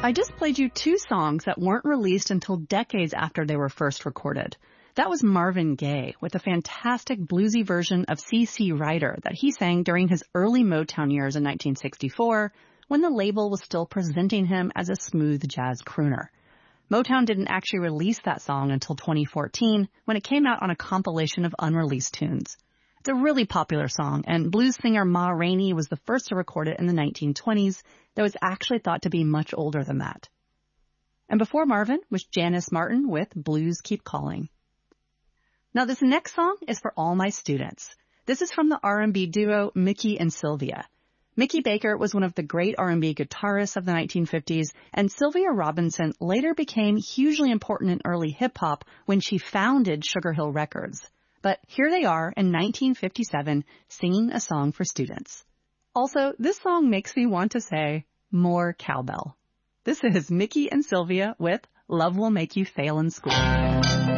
I just played you two songs that weren't released until decades after they were first recorded. That was Marvin Gaye with a fantastic bluesy version of C.C. Rider that he sang during his early Motown years in 1964 when the label was still presenting him as a smooth jazz crooner. Motown didn't actually release that song until 2014 when it came out on a compilation of unreleased tunes. It's a really popular song, and blues singer Ma Rainey was the first to record it in the 1920s, though it's actually thought to be much older than that. And before Marvin was Janice Martin with Blues Keep Calling. Now this next song is for all my students. This is from the R&B duo Mickey and Sylvia. Mickey Baker was one of the great R&B guitarists of the 1950s, and Sylvia Robinson later became hugely important in early hip-hop when she founded Sugar Hill Records. But here they are in 1957 singing a song for students. Also, this song makes me want to say, more cowbell. This is Mickey and Sylvia with Love Will Make You Fail in School.